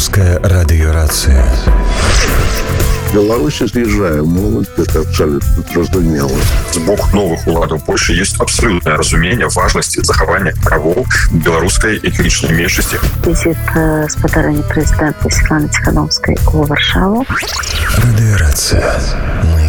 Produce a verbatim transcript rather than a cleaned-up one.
Белорусская радиорация. Беларусь з'язджае моладзь, гэта абсалютна зразумела. З боку новых уладаў Польшчы ёсць абсалютнае разуменне важнасці захавання правоў беларускай этнічнай меншасці. Візіт спадарэння прэзідэнта Святланы Ціханаўскай у Варшаву. Радиорация. Мы